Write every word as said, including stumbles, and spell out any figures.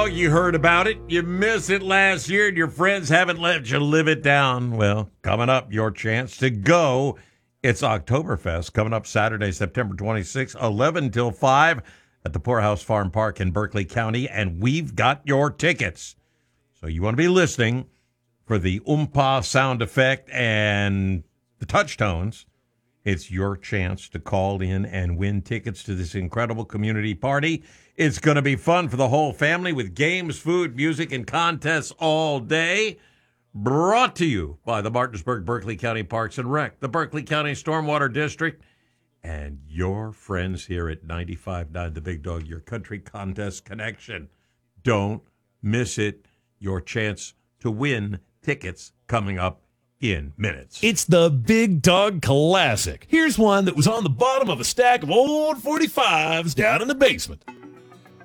Oh, you heard about it. You missed it last year, and your friends haven't let you live it down. Well, coming up, your chance to go. It's Oktoberfest coming up Saturday, September twenty-sixth, eleven till five at the Poorhouse Farm Park in Berkeley County, and we've got your tickets. So you want to be listening for the oompa sound effect and the touch tones. It's your chance to call in and win tickets to this incredible community party. It's going to be fun for the whole family with games, food, music, and contests all day. Brought to you by the Martinsburg Berkeley County Parks and Rec, the Berkeley County Stormwater District, and your friends here at ninety-five point nine The Big Dog, your country contest connection. Don't miss it. Your chance to win tickets coming up in minutes. It's the Big Dog Classic. Here's one that was on the bottom of a stack of old forty-fives down in the basement.